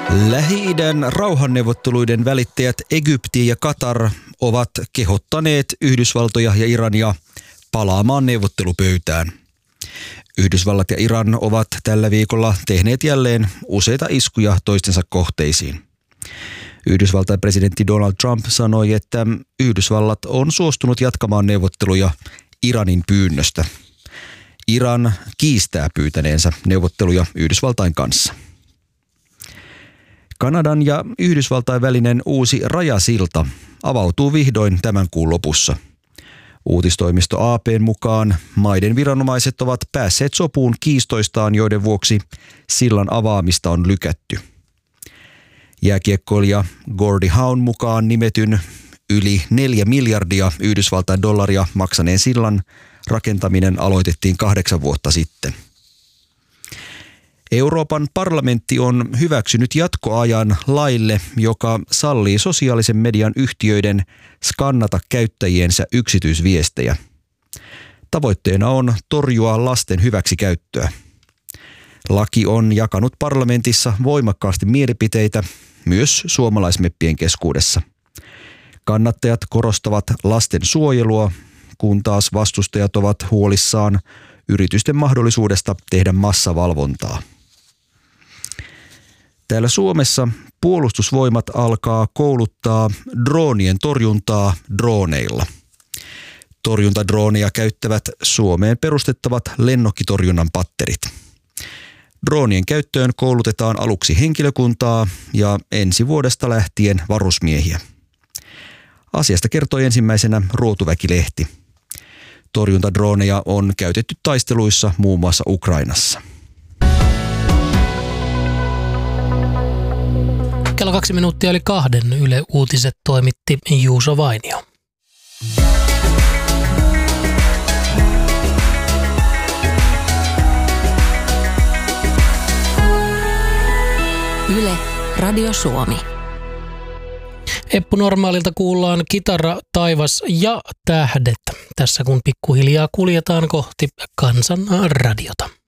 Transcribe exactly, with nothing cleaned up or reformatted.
Lähi-idän rauhanneuvotteluiden välittäjät Egypti ja Katar ovat kehottaneet Yhdysvaltoja ja Irania palaamaan neuvottelupöytään. Yhdysvallat ja Iran ovat tällä viikolla tehneet jälleen useita iskuja toistensa kohteisiin. Yhdysvaltain presidentti Donald Trump sanoi, että Yhdysvallat on suostunut jatkamaan neuvotteluja Iranin pyynnöstä. Iran kiistää pyytäneensä neuvotteluja Yhdysvaltain kanssa. Kanadan ja Yhdysvaltain välinen uusi rajasilta avautuu vihdoin tämän kuun lopussa. Uutistoimisto A P:n mukaan maiden viranomaiset ovat päässeet sopuun kiistoistaan, joiden vuoksi sillan avaamista on lykätty. Jääkiekkoilija Gordie Howen mukaan nimetyn yli neljä miljardia Yhdysvaltain dollaria maksaneen sillan rakentaminen aloitettiin kahdeksan vuotta sitten. Euroopan parlamentti on hyväksynyt jatkoajan laille, joka sallii sosiaalisen median yhtiöiden skannata käyttäjiensä yksityisviestejä. Tavoitteena on torjua lasten hyväksikäyttöä. Laki on jakanut parlamentissa voimakkaasti mielipiteitä myös suomalaismeppien keskuudessa. Kannattajat korostavat lasten suojelua, kun taas vastustajat ovat huolissaan yritysten mahdollisuudesta tehdä massavalvontaa. Täällä Suomessa puolustusvoimat alkaa kouluttaa droonien torjuntaa drooneilla. Torjuntadroonia käyttävät Suomeen perustettavat lennokkitorjunnan patterit. Droonien käyttöön koulutetaan aluksi henkilökuntaa ja ensi vuodesta lähtien varusmiehiä. Asiasta kertoi ensimmäisenä Ruotuväki-lehti. Torjuntadrooneja on käytetty taisteluissa muun muassa Ukrainassa. Kello kaksi minuuttia oli kahden. Yle Uutiset toimitti Juuso Vainio. Yle Radio Suomi. Eppu Normaalilta kuullaan Kitara, taivas ja tähdet. Tässä kun pikkuhiljaa kuljetaan kohti Kansan radiota.